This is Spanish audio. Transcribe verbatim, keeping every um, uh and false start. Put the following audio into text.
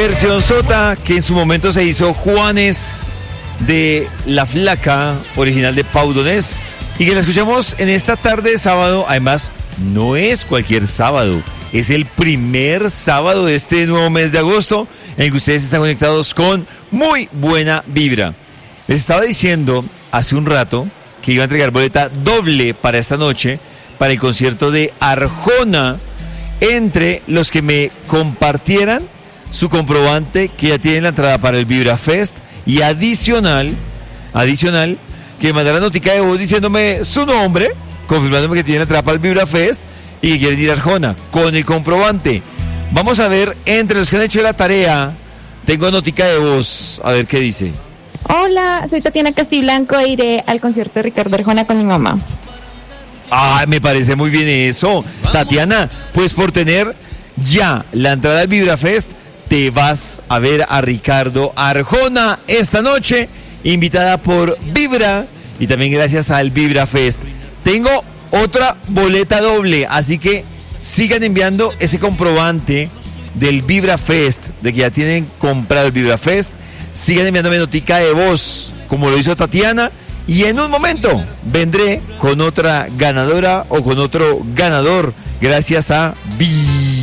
versión sota que en su momento se hizo Juanes de La Flaca, original de Pau Donés, y que la escuchamos en esta tarde de sábado. Además, no es cualquier sábado, es el primer sábado de este nuevo mes de agosto en el que ustedes están conectados con muy buena vibra. Les estaba diciendo hace un rato que iba a entregar boleta doble para esta noche, para el concierto de Arjona, entre los que me compartieran su comprobante que ya tienen la entrada para el Vibra Fest, y adicional, adicional, que me mandaran notica de voz diciéndome su nombre, confirmándome que tienen la entrada para el Vibra Fest y que quieren ir a Arjona con el comprobante. Vamos a ver, entre los que han hecho la tarea, tengo notica de voz, a ver qué dice. Hola, soy Tatiana Castiblanco e iré al concierto de Ricardo Arjona con mi mamá. Ah, me parece muy bien eso. Tatiana, pues por tener ya la entrada al Vibra Fest, te vas a ver a Ricardo Arjona esta noche, invitada por Vibra y también gracias al Vibra Fest. Tengo otra boleta doble, así que sigan enviando ese comprobante del Vibra Fest, de que ya tienen comprado el Vibra Fest. Sigan enviándome notica de voz, como lo hizo Tatiana, y en un momento vendré con otra ganadora o con otro ganador, gracias a Vibra.